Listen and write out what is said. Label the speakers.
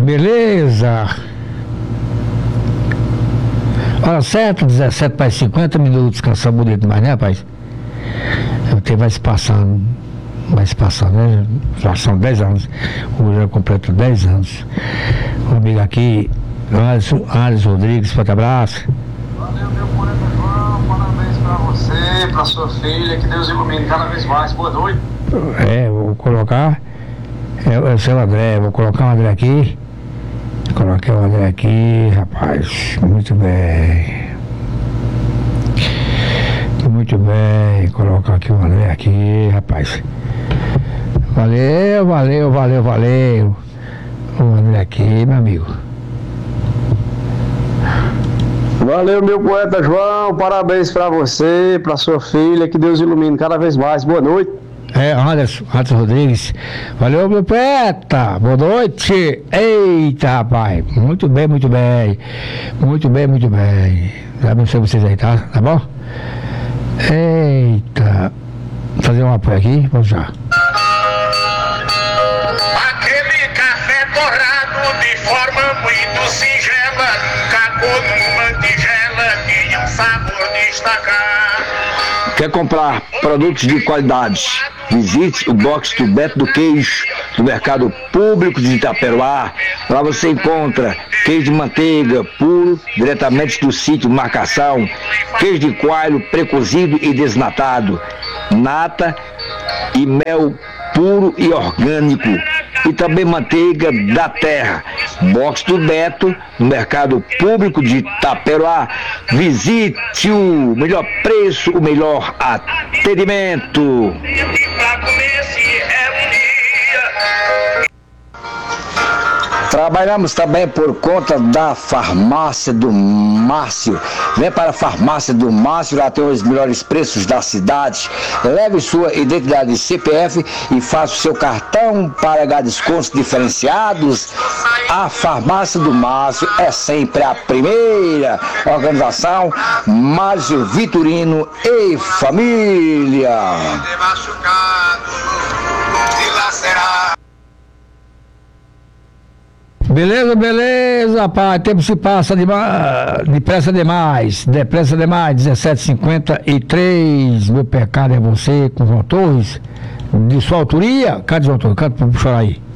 Speaker 1: Beleza. Hora certa, 17 para 50 minutos, canção bonita demais, né, rapaz? O tempo vai se passando, né? Já são 10 anos. Hoje eu completo 10 anos. Um amigo aqui, Alisson Rodrigues, forte abraço.
Speaker 2: Valeu, meu colega João, parabéns pra você, pra sua filha, que Deus ilumine cada vez mais. Boa noite.
Speaker 1: Vou colocar. É o seu André, vou colocar o André aqui. Coloquei o André aqui, rapaz. Muito bem. Muito bem. Colocar aqui o André aqui, rapaz. Valeu. O André aqui, meu amigo.
Speaker 2: Valeu, meu poeta João, parabéns pra você, pra sua filha, que Deus ilumine cada vez mais. Boa noite.
Speaker 1: Anderson Rodrigues. Valeu, meu poeta. Boa noite. Eita, rapaz. Muito bem. Deus abençoe vocês aí, tá? Tá bom? Eita. Vou fazer um apoio aqui. Vamos já.
Speaker 3: Aquele café torrado de forma muito singela, cagou numa tigela, tinha um sabor destacar.
Speaker 4: Quer comprar produtos de qualidade? Visite o Box do Beto do Queijo, do Mercado Público de Itaperuá. Lá você encontra queijo de manteiga puro, diretamente do sítio Marcação, queijo de coalho precozido e desnatado, nata e mel puro e orgânico, e também manteiga da terra. Box do Beto, no Mercado Público de Itaperuá. Visite o melhor preço, o melhor atendimento. Trabalhamos também por conta da Farmácia do Márcio. Vem para a Farmácia do Márcio, lá tem os melhores preços da cidade. Leve sua identidade CPF e faça o seu cartão para ganhar descontos diferenciados. A Farmácia do Márcio é sempre a primeira. Organização Márcio Vitorino e família.
Speaker 1: Beleza, rapaz. Tempo se passa depressa demais. 17h53. Meu pecado é você, com João Torres. De sua autoria. Cadê João Torres? Canta pra chorar aí.